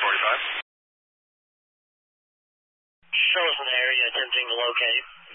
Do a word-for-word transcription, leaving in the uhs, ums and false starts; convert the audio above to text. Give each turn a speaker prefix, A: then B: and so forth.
A: forty-five.
B: Show us an area attempting to locate.